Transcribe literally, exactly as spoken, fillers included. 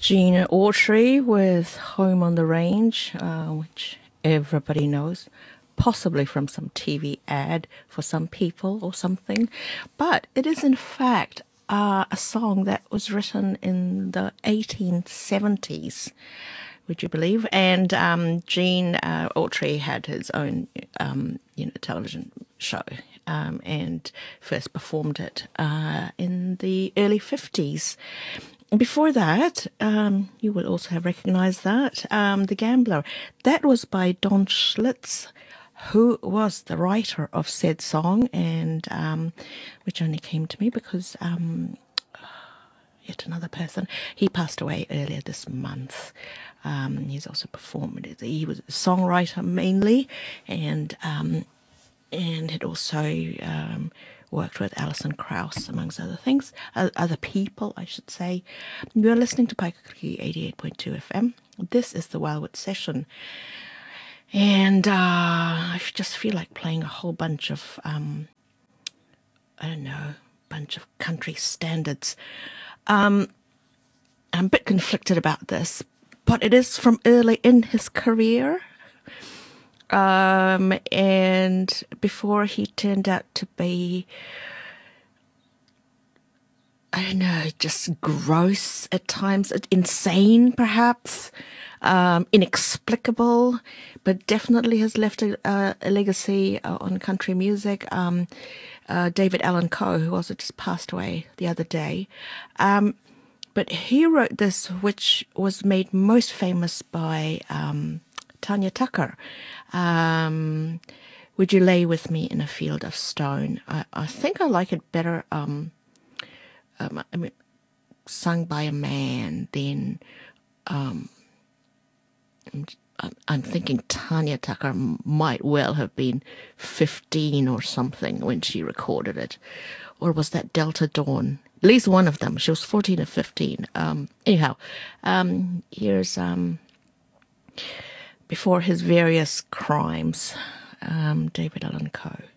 Gina Autry with Home on the Range, uh, which everybody knows, possibly from some T V ad for some people or something. But it is, in fact, uh, a song that was written in the eighteen seventies, would you believe? And um, Gene uh, Autry had his own um, you know, television show um, and first performed it uh, in the early fifties. Before that, um, you will also have recognized that, um, The Gambler. That was by Don Schlitz, who was the writer of said song, and um, which only came to me because um, yet another person, he passed away earlier this month. Um, he's also performed. He was a songwriter mainly, and um, and had also um, worked with Alison Krauss, amongst other things, uh, other people, I should say. You're listening to Paikakuri eighty-eight point two F M. This is the Wildwood Session. And uh, I just feel like playing a whole bunch of, um, I don't know, bunch of country standards. Um, I'm a bit conflicted about this, but it is from early in his career. Um, and before he turned out to be, I don't know, just gross at times, insane perhaps, um, inexplicable, but definitely has left a, a, a legacy uh, on country music. Um, uh, David Allan Coe, who also just passed away the other day. Um, but he wrote this, which was made most famous by um, Tanya Tucker. Um, Would You Lay With Me in a Field of Stone? I, I think I like it better um, um, I mean, sung by a man than um, I'm, I'm thinking Tanya Tucker might well have been fifteen or something when she recorded it. Or was that Delta Dawn? At least one of them. She was fourteen or fifteen. Um, anyhow, um, here's... Um, before his various crimes, um, David Allan Coe.